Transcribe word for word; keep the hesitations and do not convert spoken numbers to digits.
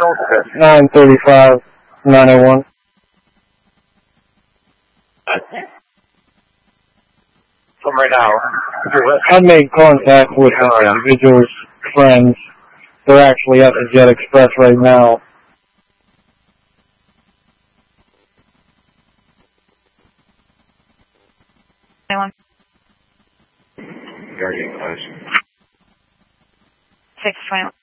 nine thirty-five, nine oh one. From right now. I made contact with the individual's friends. They're actually at the Jet Express right now. Anyone? Guardian close. Six twenty.